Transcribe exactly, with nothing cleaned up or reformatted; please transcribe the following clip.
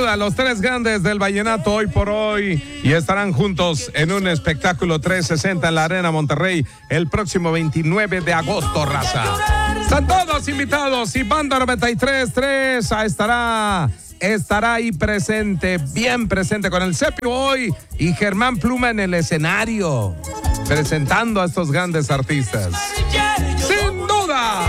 duda, los tres grandes del vallenato hoy por hoy y estarán juntos en un espectáculo trescientos sesenta en la Arena Monterrey el próximo veintinueve de agosto, raza. Están todos invitados y Banda noventa y tres punto tres estará, estará ahí presente, bien presente con el Cepio hoy y Germán Pluma en el escenario, presentando a estos grandes artistas. ¡Sin duda!